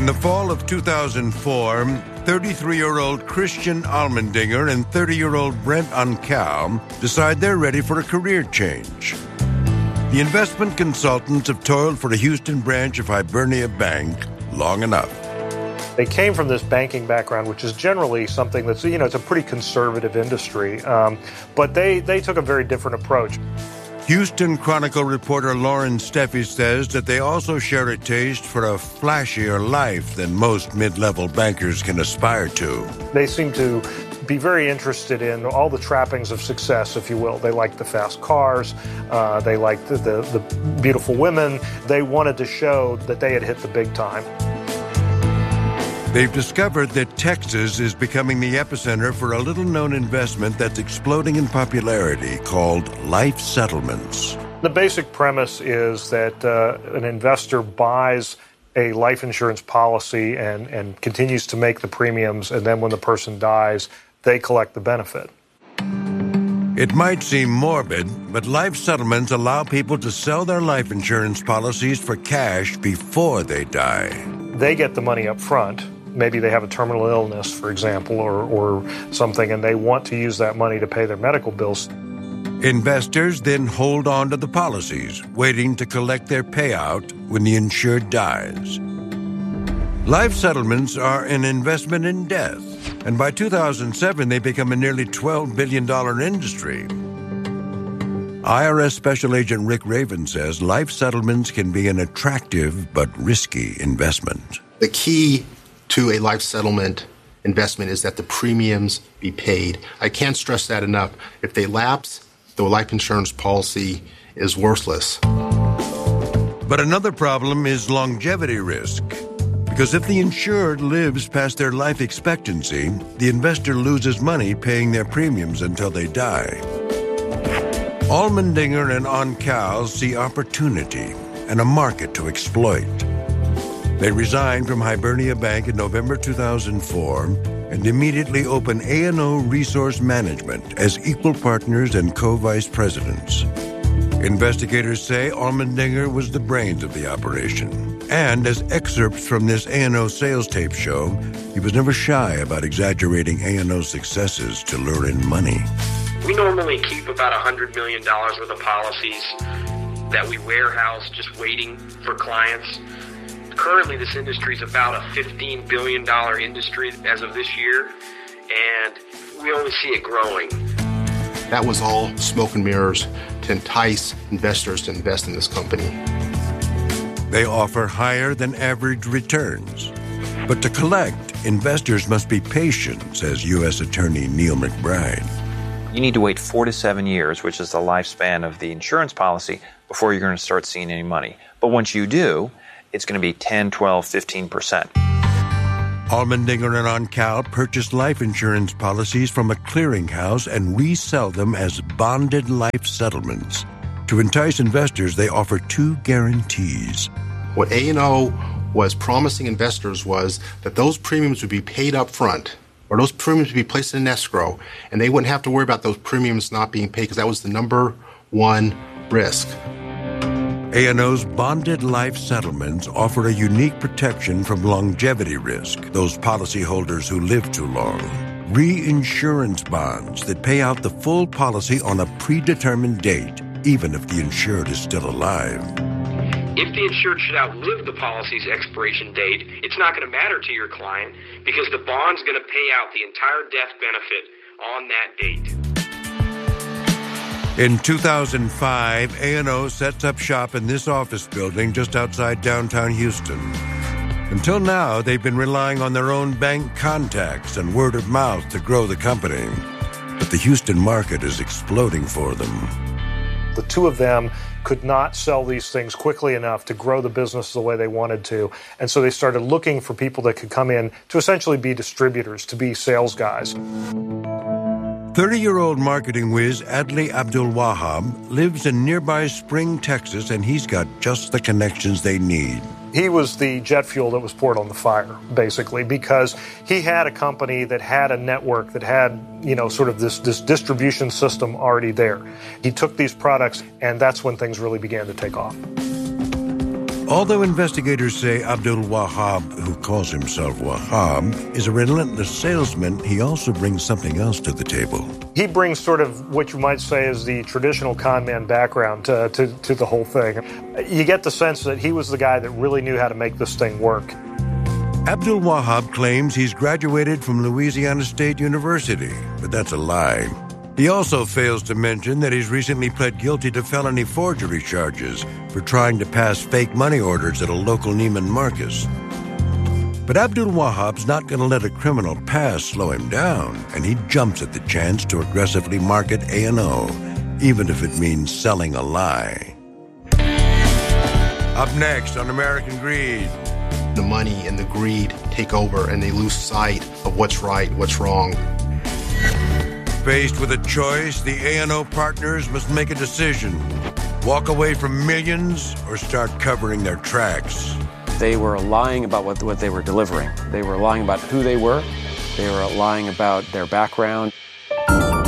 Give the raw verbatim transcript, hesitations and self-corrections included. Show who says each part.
Speaker 1: In the fall of two thousand four, thirty-three-year-old Christian Allmendinger and thirty-year-old Brent Oncal decide they're ready for a career change. The investment consultants have toiled for a Houston branch of Hibernia Bank long enough.
Speaker 2: They came from this banking background, which is generally something that's, you know, it's a pretty conservative industry. Um, but they, they took a very different approach.
Speaker 1: Houston Chronicle reporter Lauren Steffi says that they also share a taste for a flashier life than most mid-level bankers can aspire to.
Speaker 2: They seem to be very interested in all the trappings of success, if you will. They liked the fast cars. Uh, they liked the, the, the beautiful women. They wanted to show that they had hit the big time.
Speaker 1: They've discovered that Texas is becoming the epicenter for a little-known investment that's exploding in popularity called life settlements.
Speaker 2: The basic premise is that uh, an investor buys a life insurance policy and, and continues to make the premiums, and then when the person dies, they collect the benefit.
Speaker 1: It might seem morbid, but life settlements allow people to sell their life insurance policies for cash before they die.
Speaker 2: They get the money up front. Maybe they have a terminal illness, for example, or, or something, and they want to use that money to pay their medical bills.
Speaker 1: Investors then hold on to the policies, waiting to collect their payout when the insured dies. Life settlements are an investment in death, and by two thousand seven, they become a nearly twelve billion dollars industry. I R S Special Agent Rick Raven says life settlements can be an attractive but risky investment.
Speaker 3: The key to a life settlement investment is that the premiums be paid. I can't stress that enough. If they lapse, the life insurance policy is worthless.
Speaker 1: But another problem is longevity risk. Because if the insured lives past their life expectancy, the investor loses money paying their premiums until they die. Allmendinger and Oncal see opportunity and a market to exploit. They resigned from Hibernia Bank in November two thousand four and immediately opened A and O Resource Management as equal partners and co-vice presidents. Investigators say Allmendinger was the brains of the operation. And as excerpts from this A and O sales tape show, he was never shy about exaggerating A and O's successes to lure in money.
Speaker 4: We normally keep about one hundred million dollars worth of policies that we warehouse just waiting for clients. Currently, this industry is about a fifteen billion dollars industry as of this year, and we only see it growing.
Speaker 3: That was all smoke and mirrors to entice investors to invest in this company.
Speaker 1: They offer higher than average returns. But to collect, investors must be patient, says U S Attorney Neil McBride.
Speaker 5: You need to wait four to seven years, which is the lifespan of the insurance policy, before you're going to start seeing any money. But once you do, it's going to be ten, twelve, fifteen percent.
Speaker 1: Allmendinger and Oncal purchase life insurance policies from a clearinghouse and resell them as bonded life settlements. To entice investors, they offer two guarantees.
Speaker 3: What A and O was promising investors was that those premiums would be paid up front, or those premiums would be placed in escrow, and they wouldn't have to worry about those premiums not being paid because that was the number one risk.
Speaker 1: A and O's bonded life settlements offer a unique protection from longevity risk, those policyholders who live too long. Reinsurance bonds that pay out the full policy on a predetermined date, even if the insured is still alive.
Speaker 4: If the insured should outlive the policy's expiration date, it's not going to matter to your client because the bond's going to pay out the entire death benefit on that date.
Speaker 1: In two thousand five, A and O sets up shop in this office building just outside downtown Houston. Until now, they've been relying on their own bank contacts and word of mouth to grow the company. But the Houston market is exploding for them.
Speaker 2: The two of them could not sell these things quickly enough to grow the business the way they wanted to. And so they started looking for people that could come in to essentially be distributors, to be sales guys.
Speaker 1: thirty-year-old marketing whiz Adley Abdul-Wahab lives in nearby Spring, Texas, and he's got just the connections they need.
Speaker 2: He was the jet fuel that was poured on the fire, basically, because he had a company that had a network that had, you know, sort of this, this distribution system already there. He took these products, and that's when things really began to take off.
Speaker 1: Although investigators say Abdul Wahab, who calls himself Wahab, is a relentless salesman, he also brings something else to the table.
Speaker 2: He brings sort of what you might say is the traditional con man background to, to, to the whole thing. You get the sense that he was the guy that really knew how to make this thing work.
Speaker 1: Abdul Wahab claims he's graduated from Louisiana State University, but that's a lie. He also fails to mention that he's recently pled guilty to felony forgery charges for trying to pass fake money orders at a local Neiman Marcus. But Abdul Wahab's not going to let a criminal past slow him down, and he jumps at the chance to aggressively market A and O, even if it means selling a lie. Up next on American Greed.
Speaker 3: The money and the greed take over, and they lose sight of what's right, what's wrong.
Speaker 1: Faced with a choice, the A and O partners must make a decision. Walk away from millions or start covering their tracks.
Speaker 6: They were lying about what, what they were delivering. They were lying about who they were. They were lying about their background.